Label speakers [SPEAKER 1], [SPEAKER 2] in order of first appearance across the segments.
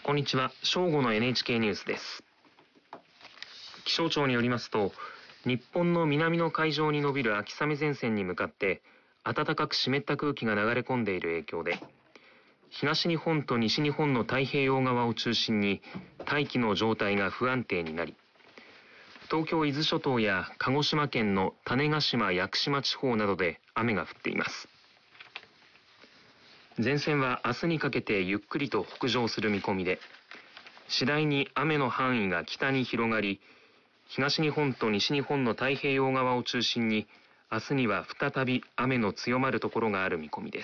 [SPEAKER 1] こんにちは。正午の NHK ニュースです。気象庁によりますと、日本の南の海上に伸びる秋雨前線に向かって暖かく湿った空気が流れ込んでいる影響で、東日本と西日本の太平洋側を中心に大気の状態が不安定になり、東京伊豆諸島や鹿児島県の種子島・屋久島地方などで雨が降っています。前線は明日にかけてゆっくりと北上する見込みで、次第に雨の範囲が北に広がり、東日本と西日本の太平洋側を中心に明日には再び雨の強まるところがある見込みです。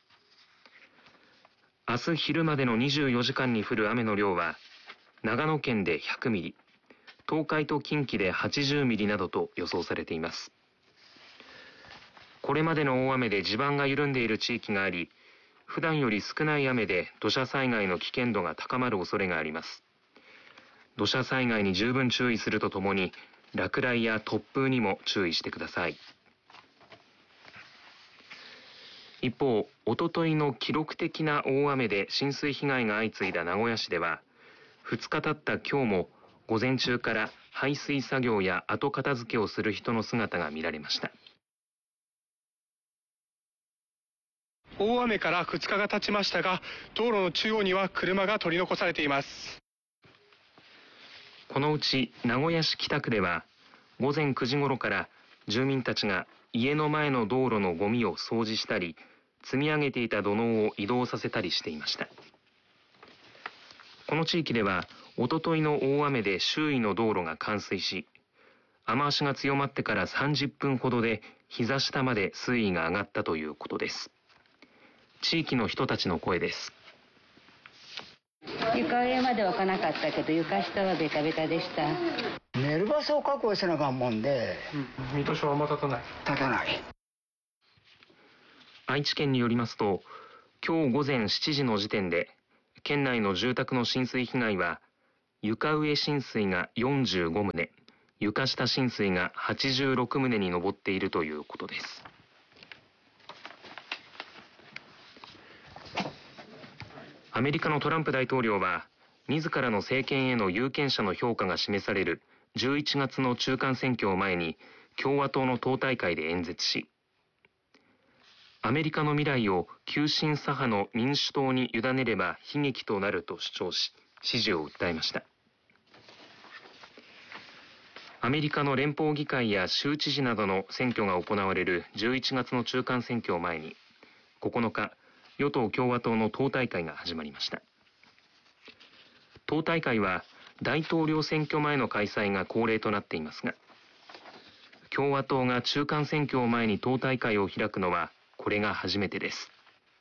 [SPEAKER 1] 明日昼までの24時間に降る雨の量は、長野県で100ミリ、東海と近畿で80ミリなどと予想されています。これまでの大雨で地盤が緩んでいる地域があり、普段より少ない雨で土砂災害の危険度が高まる恐れがあります。土砂災害に十分注意するとともに、落雷や突風にも注意してください。一方、おとといの記録的な大雨で浸水被害が相次いだ名古屋市では、2日経った今日も午前中から排水作業や後片付けをする人の姿が見られました。
[SPEAKER 2] 大雨から2日が経ちましたが、道路の中央には車が取り残されています。
[SPEAKER 1] このうち名古屋市北区では、午前9時頃から住民たちが家の前の道路のゴミを掃除したり、積み上げていた土のうを移動させたりしていました。この地域では、おとといの大雨で周囲の道路が冠水し、雨足が強まってから30分ほどで膝下まで水位が上がったということです。地域の人たちの声です。
[SPEAKER 3] 床上までは来なかったけど、床下はベタベタでした。
[SPEAKER 4] 寝る場所を確保せなあかんもんで、
[SPEAKER 2] 見通しはあんま立たない。
[SPEAKER 4] 立たない。
[SPEAKER 1] 愛知県によりますと、今日午前7時の時点で、県内の住宅の浸水被害は、床上浸水が45棟、床下浸水が86棟に上っているということです。アメリカのトランプ大統領は、自らの政権への有権者の評価が示される11月の中間選挙を前に、共和党の党大会で演説し、アメリカの未来を急進左派の民主党に委ねれば悲劇となると主張し、支持を訴えました。アメリカの連邦議会や州知事などの選挙が行われる11月の中間選挙を前に、9日、与党共和党の党大会が始まりました。党大会は大統領選挙前の開催が恒例となっていますが、共和党が中間選挙を前に党大会を開くのはこれが初めてです。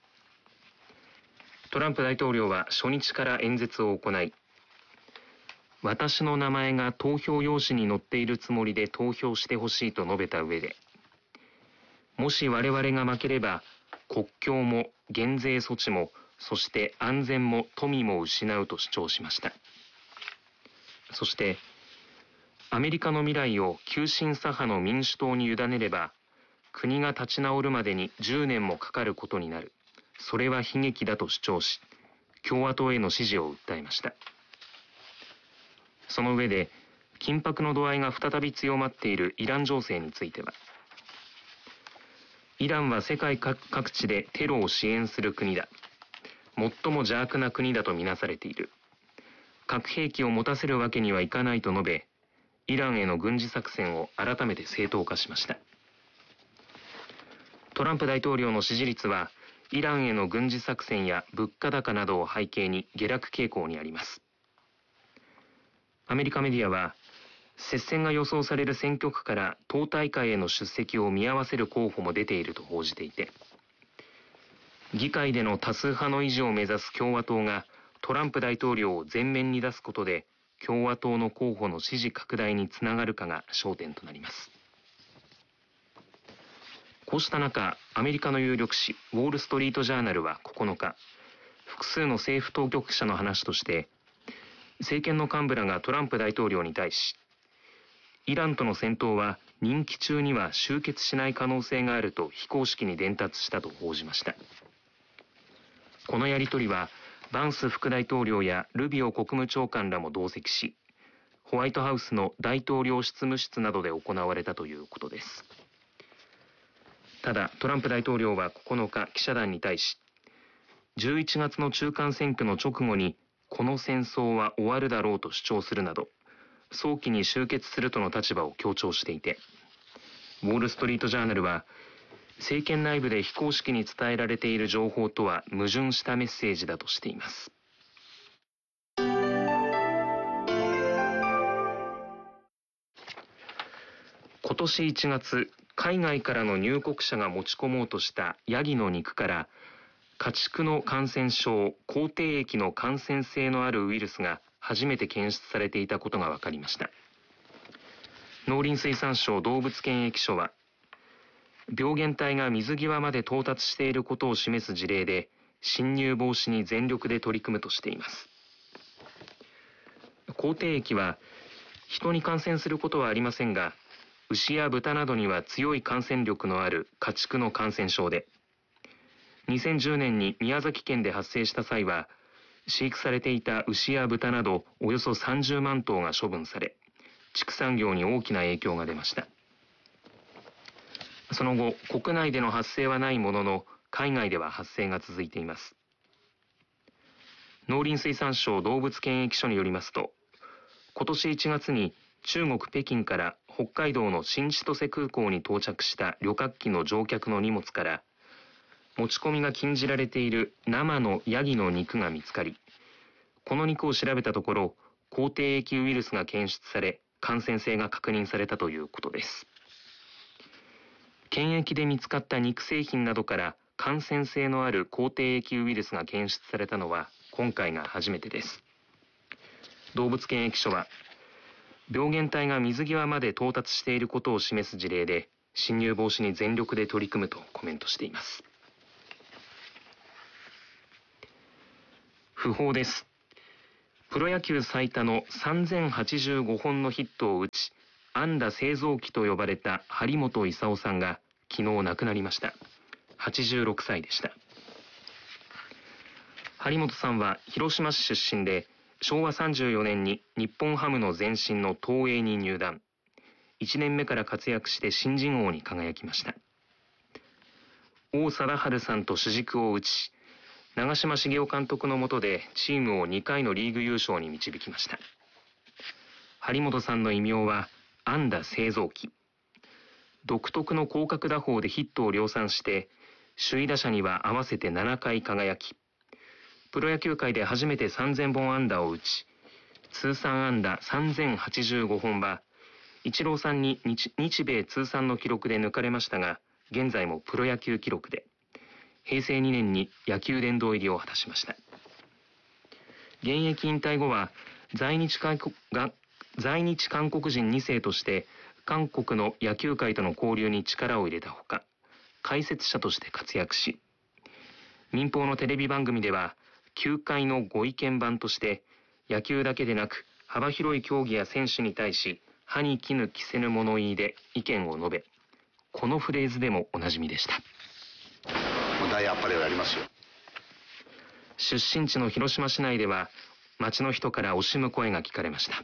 [SPEAKER 1] トランプ大統領は初日から演説を行い、私の名前が投票用紙に載っているつもりで投票してほしいと述べた上で、もし我々が負ければ国境も減税措置も、そして安全も富も失うと主張しました。そして、アメリカの未来を急進左派の民主党に委ねれば、国が立ち直るまでに10年もかかることになる。それは悲劇だと主張し、共和党への支持を訴えました。その上で、緊迫の度合いが再び強まっているイラン情勢については、イランは世界各地でテロを支援する国だ。最も邪悪な国だとみなされている。核兵器を持たせるわけにはいかないと述べ、イランへの軍事作戦を改めて正当化しました。トランプ大統領の支持率は、イランへの軍事作戦や物価高などを背景に下落傾向にあります。アメリカメディアは、接戦が予想される選挙区から党大会への出席を見合わせる候補も出ていると報じていて、議会での多数派の維持を目指す共和党がトランプ大統領を前面に出すことで、共和党の候補の支持拡大につながるかが焦点となります。こうした中、アメリカの有力紙ウォール・ストリート・ジャーナルは9日、複数の政府当局者の話として、政権の幹部らがトランプ大統領に対し、イランとの戦闘は任期中には終結しない可能性があると非公式に伝達したと報じました。このやり取りはバンス副大統領やルビオ国務長官らも同席し、ホワイトハウスの大統領執務室などで行われたということです。ただトランプ大統領は9日記者団に対し、11月の中間選挙の直後にこの戦争は終わるだろうと主張するなど、早期に終結するとの立場を強調していて、ウォール・ストリート・ジャーナルは、政権内部で非公式に伝えられている情報とは矛盾したメッセージだとしています。今年1月、海外からの入国者が持ち込もうとしたヤギの肉から家畜の感染症、口蹄疫の感染性のあるウイルスが初めて検出されていたことが分かりました。農林水産省動物検疫所は、病原体が水際まで到達していることを示す事例で侵入防止に全力で取り組むとしています。口蹄疫は人に感染することはありませんが、牛や豚などには強い感染力のある家畜の感染症で、2010年に宮崎県で発生した際は、飼育されていた牛や豚などおよそ30万頭が処分され、畜産業に大きな影響が出ました。その後、国内での発生はないものの、海外では発生が続いています。農林水産省動物検疫所によりますと、今年1月に中国北京から北海道の新千歳空港に到着した旅客機の乗客の荷物から、持ち込みが禁じられている生のヤギの肉が見つかり、この肉を調べたところ、口蹄疫ウイルスが検出され、感染性が確認されたということです。検疫で見つかった肉製品などから感染性のある口蹄疫ウイルスが検出されたのは今回が初めてです。動物検疫所は、病原体が水際まで到達していることを示す事例で侵入防止に全力で取り組むとコメントしています。訃報です。プロ野球最多の3085本のヒットを打ち、安打製造機と呼ばれた張本勲さんが昨日亡くなりました。86歳でした。張本さんは広島市出身で、昭和34年に日本ハムの前身の東映に入団。1年目から活躍して新人王に輝きました。王貞治さんと主軸を打ち、長嶋茂雄監督の下でチームを2回のリーグ優勝に導きました。張本さんの異名は安打製造機。独特の広角打法でヒットを量産して、首位打者には合わせて7回輝き、プロ野球界で初めて3000本安打を打ち、通算安打3085本は、イチローさんに日米通算の記録で抜かれましたが、現在もプロ野球記録で、平成2年に野球殿堂入りを果たしました。現役引退後は、在日韓国人2世として韓国の野球界との交流に力を入れたほか、解説者として活躍し、民放のテレビ番組では球界のご意見番として野球だけでなく幅広い競技や選手に対し歯に衣着せぬ物言いで意見を述べ、このフレーズでもおなじみでした。
[SPEAKER 5] 大あっぱれをやりますよ。
[SPEAKER 1] 出身地の広島市内では町の人から惜しむ声が聞かれました。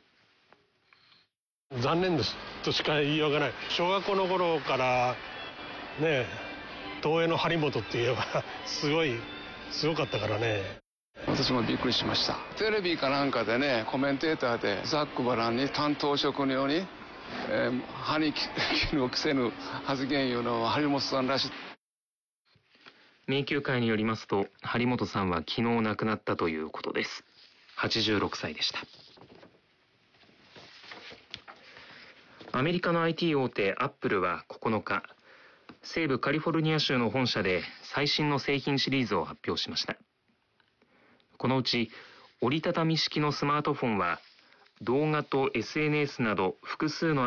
[SPEAKER 6] 残念ですとしか言いようがない。小学校の頃からね、東映の張本って言えばすごかったからね。
[SPEAKER 7] 私もびっくりしました。テレビかなんかでね、コメンテーターでざっくばらんに担当職のように、歯に衣着せぬ発言いうのは張本さんらしい。
[SPEAKER 1] 名球会によりますと、張本さんは昨日亡くなったということです。86歳でした。アメリカの IT 大手アップルは9日、西部カリフォルニア州の本社で最新の製品シリーズを発表しました。このうち折りたたみ式のスマートフォンは、動画と SNS など複数の